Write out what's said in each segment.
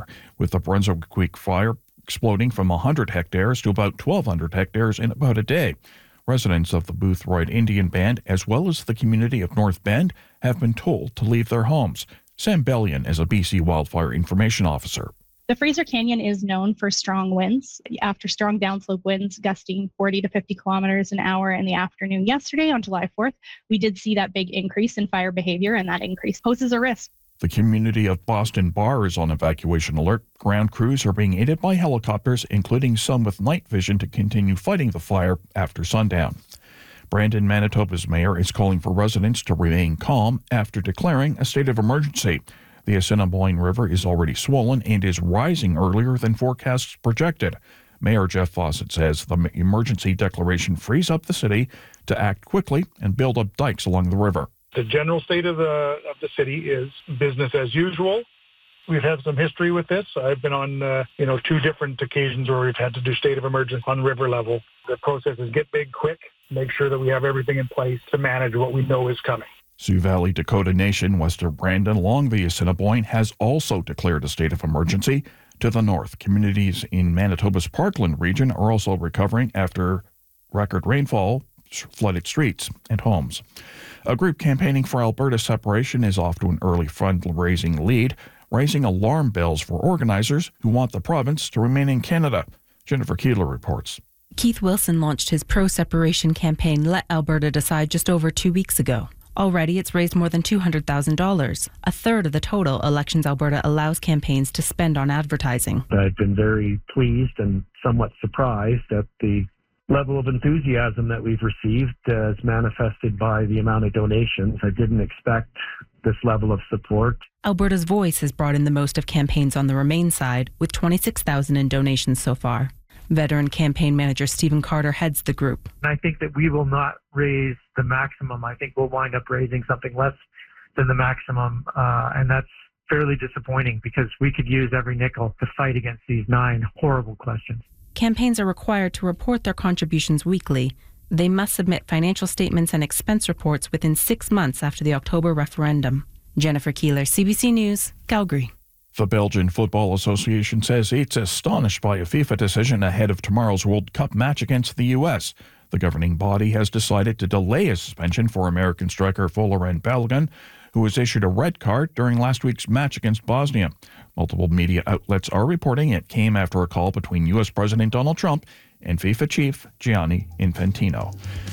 there, with the Brunswick Creek fire exploding from 100 hectares to about 1,200 hectares in about a day. Residents of the Boothroyd Indian Band, as well as the community of North Bend, have been told to leave their homes. Sam Bellion is a BC Wildfire Information Officer. The Fraser Canyon is known for strong winds. After strong downslope winds gusting 40 to 50 kilometers an hour in the afternoon yesterday on July 4th, we did see that big increase in fire behavior, and that increase poses a risk. The community of Boston Bar is on evacuation alert. Ground crews are being aided by helicopters, including some with night vision, to continue fighting the fire after sundown. Brandon, Manitoba's mayor, is calling for residents to remain calm after declaring a state of emergency. The Assiniboine River is already swollen and is rising earlier than forecasts projected. Mayor Jeff Fawcett says the emergency declaration frees up the city to act quickly and build up dikes along the river. The general state of the city is business as usual. We've had some history with this. I've been on, 2 different occasions where we've had to do state of emergency on river level. The process is get big quick, make sure that we have everything in place to manage what we know is coming. Sioux Valley Dakota Nation, west of Brandon, along the Assiniboine, has also declared a state of emergency. To the north, communities in Manitoba's Parkland region are also recovering after record rainfall flooded streets and homes. A group campaigning for Alberta separation is off to an early fundraising lead, raising alarm bells for organizers who want the province to remain in Canada. Jennifer Keeler reports. Keith Wilson launched his pro-separation campaign Let Alberta Decide just over 2 weeks ago. Already, it's raised more than $200,000, a third of the total Elections Alberta allows campaigns to spend on advertising. I've been very pleased and somewhat surprised at the level of enthusiasm that we've received as manifested by the amount of donations. I didn't expect this level of support. Alberta's Voice has brought in the most of campaigns on the Remain side, with $26,000 in donations so far. Veteran campaign manager Stephen Carter heads the group. I think that we will not raise the maximum. I think we'll wind up raising something less than the maximum, and that's fairly disappointing because we could use every nickel to fight against these 9 horrible questions. Campaigns are required to report their contributions weekly. They must submit financial statements and expense reports within 6 months after the October referendum. Jennifer Keeler, CBC News, Calgary. The Belgian Football Association says it's astonished by a FIFA decision ahead of tomorrow's World Cup match against the U.S. The governing body has decided to delay a suspension for American striker Folarin Balogun, who was issued a red card during last week's match against Bosnia. Multiple media outlets are reporting it came after a call between U.S. President Donald Trump and FIFA chief Gianni Infantino.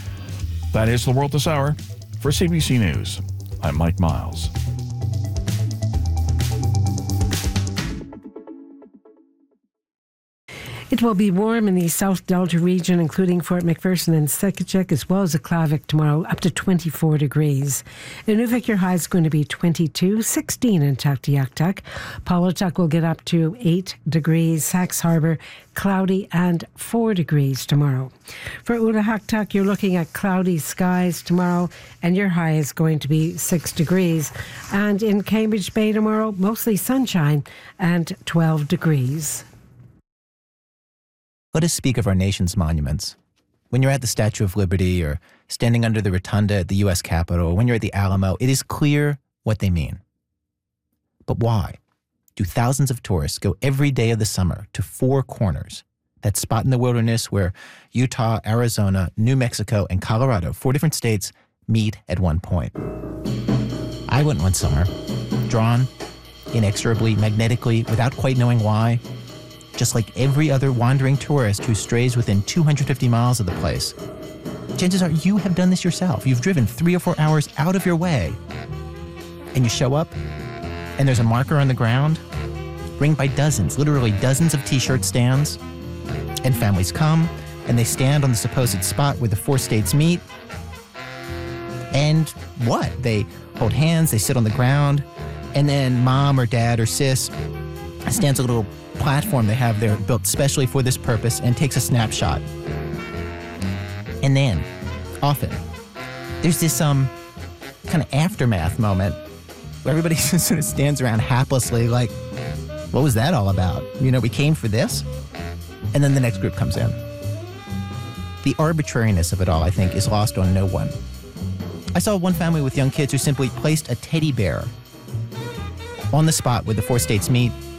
That is the world this hour. For CBC News, I'm Mike Miles. It will be warm in the South Delta region, including Fort McPherson and Seketchik, as well as Aklavik tomorrow, up to 24 degrees. In Nuvik, your high is going to be 22, 16 in Tuktoyaktuk. Paulatuk will get up to 8 degrees. Sax Harbor, cloudy and 4 degrees tomorrow. For Utahaktuk, you're looking at cloudy skies tomorrow, and your high is going to be 6 degrees. And in Cambridge Bay tomorrow, mostly sunshine and 12 degrees. Let us speak of our nation's monuments. When you're at the Statue of Liberty or standing under the rotunda at the U.S. Capitol, or when you're at the Alamo, it is clear what they mean. But why do thousands of tourists go every day of the summer to Four Corners, that spot in the wilderness where Utah, Arizona, New Mexico, and Colorado, 4 different states, meet at one point? I went one summer, drawn inexorably, magnetically, without quite knowing why, just like every other wandering tourist who strays within 250 miles of the place. Chances are you have done this yourself. You've driven 3 or 4 hours out of your way, and you show up, and there's a marker on the ground, ringed by dozens, literally dozens of T-shirt stands, and families come, and they stand on the supposed spot where the 4 states meet, and what? They hold hands, they sit on the ground, and then mom or dad or sis stands a little platform they have there built specially for this purpose and takes a snapshot. And then, often, there's this kind of aftermath moment where everybody just sort of stands around haplessly like, what was that all about? We came for this? And then the next group comes in. The arbitrariness of it all, I think, is lost on no one. I saw one family with young kids who simply placed a teddy bear on the spot where the 4 states meet